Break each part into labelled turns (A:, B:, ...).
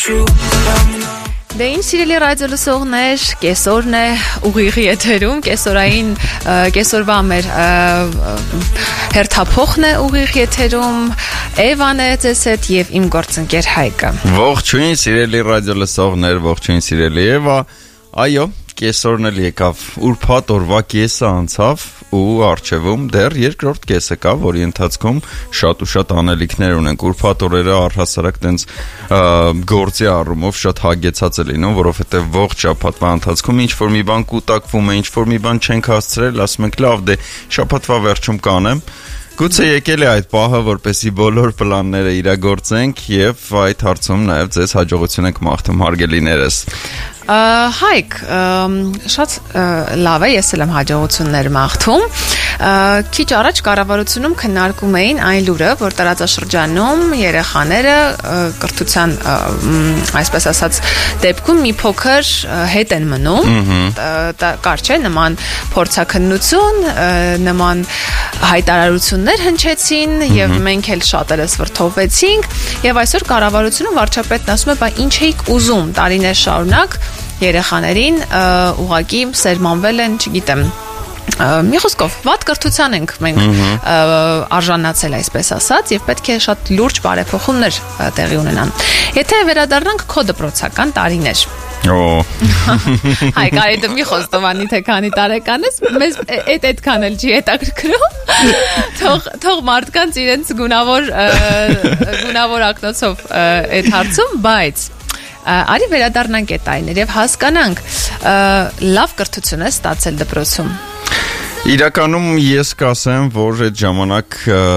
A: Դե ինչ սիրելի ռադիո լսողներ, կեսօրն է ուղիղ եթերում, կեսօրվա մեր հերթափոխն է ուղիղ եթերում, Էվան է ձեզ հետ եւ իմ գործընկեր Հայկը։
B: Ողջույն սիրելի ռադիո լսողներ, ողջույն սիրելի Էվա։ Այո, կեսօրն էլ եկավ, ուրբաթ օրվա կեսը անցավ ու առջևում դեռ երկրորդ կեսը կա, որի ընթացքում շատ ու շատ անելիքներ ունենք։ Ուրբաթ օրերը առհասարակ տենց գործի առումով շատ հագեցած է լինում, որովհետև ողջ շաբաթվա ընթացքում ինչ որ մի բան կուտակվում է, ինչ որ մի բան չենք հասցրել, ասում ենք լավ, դե շաբաթվա վերջում կանեմ։ Գուցե եկել է այդ պահը, որպեսզի բոլոր պլանները իրագործենք եւ այդ հարցում նաեւ ձեզ հաջողություն ենք մաղթում, հարգելիներս։
A: Հայկ, շատ լավ է, ես էլ եմ հաջողություններ մաղթում։ Քիչ առաջ կառավարությունում քննարկում էին այն լուրը, որ տարածաշրջանում երեխաները կրթության, այսպես ասած, դեպքում մի փոքր հետ են մնում, կար չէ, նման փորձաքննություն, նման հայտարարություններ հնչեցին եւ մենք էլ շատերս վրդովվեցինք եւ այսօր կառավարությունում վարչապետն ասում է, բա ինչ էիք ուզում տարիներ շարունակ երեխաներին ուղղակի սերմանվել են, չգիտեմ, մի խոսքով վատ կրթության ենք մենք արժանացել, այսպես ասած, եւ պետք է շատ լուրջ բարեփոխումներ տեղի ունենան։ Եթե վերադառնանք քո դպրոցական տարիներ, Հայ, կարի դու մի խոստովանի, թե քանի տարեկան ես, մեզ այդքան էլ չի հետաքրքրում, թող մարդկանց իրենց գունավոր ակնոցով այդ հարցում, բայց արի վերադառնանք այդ տարիներ եւ հասկանանք լավ կրթություն է ստացել դպրոցում։
B: Իրականում ես կասեմ, որ այդ ժամանակ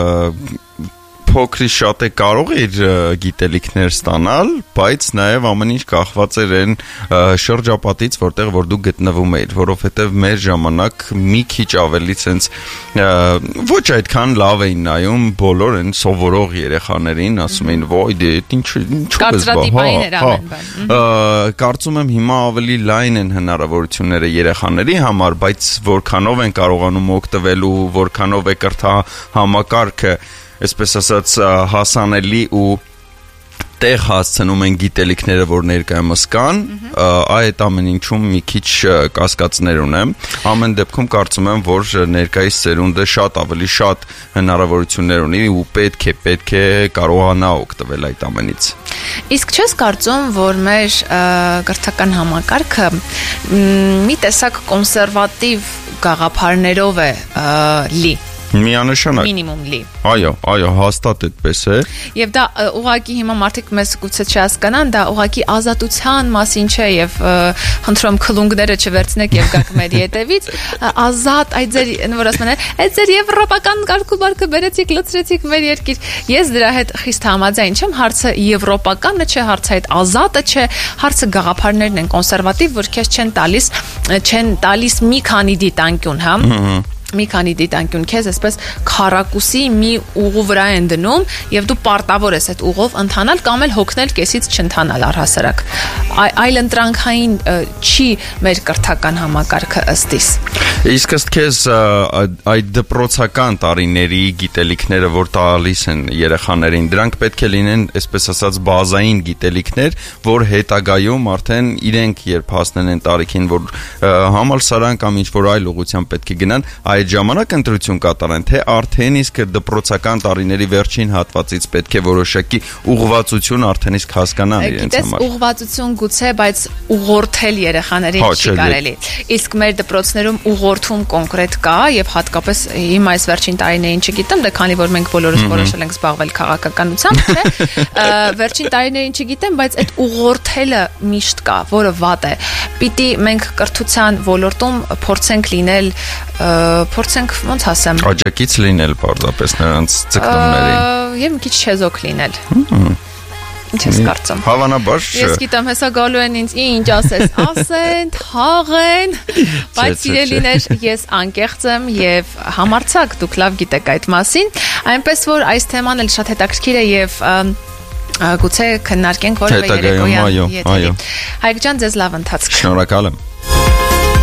B: փոքրի շատ է կարող իր գիտելիքներ ստանալ, բայց նաև ամեն ինչ կախված էր այն շրջապատից, որտեղ որ դու գտնվում էիր, որովհետև մեր ժամանակ մի քիչ ավելի sense ոչ այդքան լավ էին նայում բոլոր այն սովորող երեխաներին, ասում էին, «Ոյ, դե ինչու՞ Կարծում եմ հիմա ավելի լայն են հնարավորությունները երեխաների համար, բայց որքանով են կարողանում օգտվել ու որքանով է կրթահամակարգը այսպես ասած հասանելի ու տեղ հասցնում են գիտելիքները, որ ներկայումս կան, այդ ամեն ինչում մի քիչ կասկածներ ունեմ։ Ամեն դեպքում կարծում եմ, որ ներկայիս սերունդը շատ ավելի շատ հնարավորություններ ունի ու պետք է կարողանա օգտվել այդ ամենից։
A: Իսկ չես կարծում, որ մեր կրթական համակարգը մի տեսակ կոնսերվատիվ գաղափարներով է լի։
B: Միանշանակ։
A: Մինիմում լի։
B: Այո, հաստատ այդպես է։
A: Եվ դա ուղղակի հիմա մարդիկ մեզ գուցե չհասկանան, դա ուղղակի ազատության մասին չէ եւ խնդրում քլունգները չվերցնեք եւ գաք մեր ետևից, ազատ այդ ձեր որ ասում են, այդ ձեր եվրոպական կարգուբարքը բերեցիք, լցրեցիք մեր երկիր։ Ես դրա հետ խիստ համաձայն չեմ, հարցը եվրոպականը չէ, հարցը այդ ազատը չէ, հարցը գաղափարներն են կոնսերվատիվ, որ քեզ չեն տալիս մի քանի դիտանկյուն, հա։ Մի քանի դիտանկյուն քեզ այսպես քառակուսի մի ուղու վրա են դնում եւ դու պարտավոր ես այդ ուղով ընթանալ կամ էլ հոգնել կեսից չընթանալ առհասարակ։ Այլ ընտրանքային չի մեր կրթական համակարգը ըստիս։
B: Իսկ ըստ քեզ այդ դպրոցական տարիների գիտելիքները, որ տալիս են երեխաներին, դրանք պետք է լինեն, այսպես ասած, բազային գիտելիքներ, որ հետագայում արդեն իրենք երբ հասնեն են տարիքին, որ համալսարան կամ ինչ-որ այլ ուղղությամբ պետք է գնան, այդ ժամանակ ընտրություն կատարեն, թե արդեն իսկ դպրոցական տարիների վերջին հատվածից պետք է որոշակի ուղղվածություն արդեն իսկ հասկանան իրենց համար։
A: Գիտես, ուղղվածություն գուցե, բայց ուղղորդել երեխաներին չի կարելի։ Իսկ մեր դպրոցներում ուղղորդում կոնկրետ կա եւ հատկապես հիմա այս վերջին տարիներին չգիտեմ, դե քանի որ մենք բոլորս որոշել ենք զբաղվել քաղաքականությամբ, չէ՞։ Վերջին տարիներին չգիտեմ, բայց այդ ուղղորդելը միշտ կա, որը վատ է։ Պիտի մենք կրթության ոլորտում փորձենք ոնց ասեմ,
B: աջակից լինել պարզապես նրանց ձգտումներին
A: եւ մի քիչ չեզոք լինել։ Ինչ ես կարծում։
B: Հավանաբար
A: Ես գիտեմ, հեսա գալու են ինձ ինչ ասես, ասեն, թաղեն, բայց սիրելիներ, ես անկեղծ եմ եւ համարձակ, դուք լավ գիտեք այդ մասին, այնպես որ այս թեման էլ շատ հետաքրքիր է եւ գուցե քննարկենք որևէ երեկոյան։
B: Այո։
A: Հայկ ջան, ձեզ լավ ընթացք։
B: Շնորհակալ եմ։